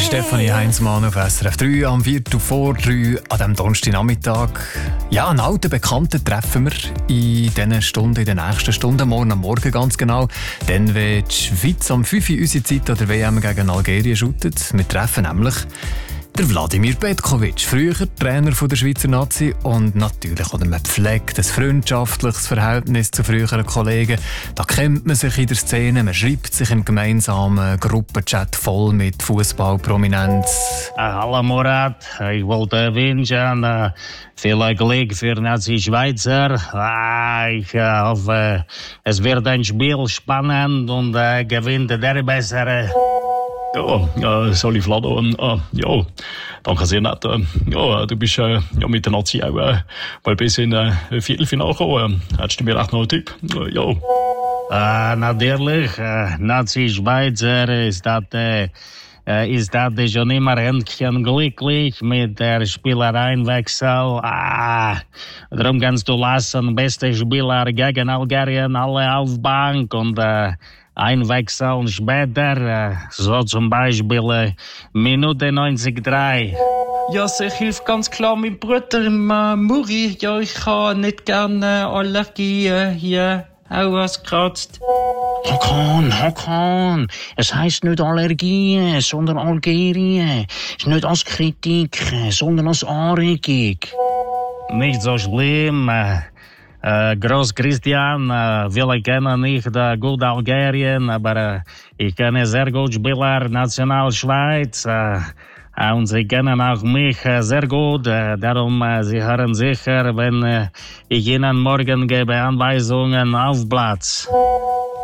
Stefanie Heinzmann auf SRF 3 am 3:04 an diesem Donnerstagnachmittag. Ja, einen alten Bekannten treffen wir in diesen Stunden, in den nächsten Stunden, morgen am Morgen ganz genau. Dann wird die Schweiz am 5 Uhr unsere Zeit an der WM gegen Algerien shootet. Wir treffen nämlich der Wladimir Petkovic, früher Trainer der Schweizer Nazi, und natürlich auch man pflegt ein freundschaftliches Verhältnis zu früheren Kollegen. Da kennt man sich in der Szene, man schreibt sich im gemeinsamen Gruppenchat voll mit Fußballprominenz. Hallo Murat, ich wollte wünschen viel Glück für Nazi-Schweizer. Ich hoffe, es wird ein Spiel spannend und gewinnt der Bessere. Ja, Sali Vlado, ja, danke sehr nett. Ja, du bist mit der Nazi auch mal bis in Viertelfinale gekommen. Hättest du mir echt noch einen Tipp? Ja. Natürlich, Nazi-Schweizer ist das schon immer Händchen glücklich mit der Spielereinwechsel. Darum kannst du lassen, beste Spieler gegen Algerien, alle auf Bank und einwechseln später, so zum Beispiel Minute 93. Ja, also ich hilft ganz klar meinem Bruder Muri. Ja, ich kann nicht gerne Allergien hier ausgekratzt. Hakan, es heisst nicht Allergien, sondern Algerien. Es ist nicht als Kritik, sondern als Anregung. Nicht so schlimm. Groß Christian, wir kennen nicht gut Algerien, aber ich kenne sehr gut Spieler Nationalschweiz. Und sie kennen auch mich sehr gut. Darum, sie hören sicher, wenn ich ihnen morgen gebe Anweisungen auf Platz.